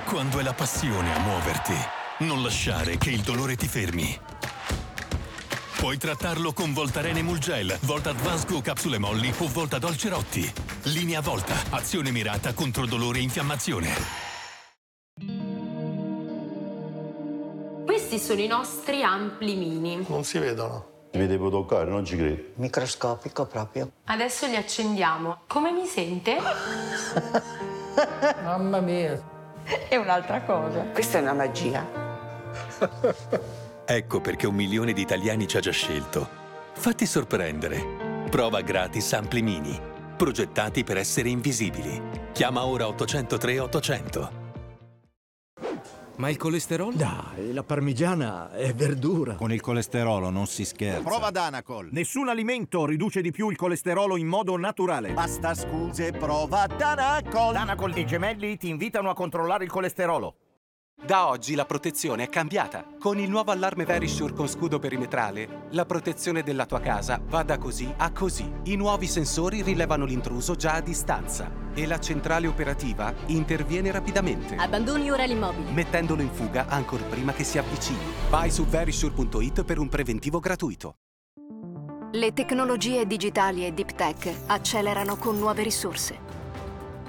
Quando è la passione a muoverti, non lasciare che il dolore ti fermi. Puoi trattarlo con Voltaren Emulgel, Volta Advanced Glow Capsule Molli o Volta Dolce Rotti. Linea Volta, azione mirata contro dolore e infiammazione. Questi sono i nostri ampli mini. Non si vedono. Mi devo toccare, non ci credo. Microscopico proprio. Adesso li accendiamo. Come mi sente? Mamma mia. È un'altra cosa. Questa è una magia. Ecco perché 1 milione di italiani ci ha già scelto. Fatti sorprendere. Prova gratis Ampli Mini. Progettati per essere invisibili. Chiama ora 803 800. Ma il colesterolo? Dai, la parmigiana è verdura. Con il colesterolo non si scherza. Prova Danacol. Nessun alimento riduce di più il colesterolo in modo naturale. Basta scuse, prova Danacol. Danacol e Gemelli ti invitano a controllare il colesterolo. Da oggi la protezione è cambiata. Con il nuovo allarme Verisure con scudo perimetrale, la protezione della tua casa va da così a così. I nuovi sensori rilevano l'intruso già a distanza e la centrale operativa interviene rapidamente. Abbandoni ora l'immobile, mettendolo in fuga ancor prima che si avvicini. Vai su verisure.it per un preventivo gratuito. le tecnologie digitali e deep tech accelerano con nuove risorse.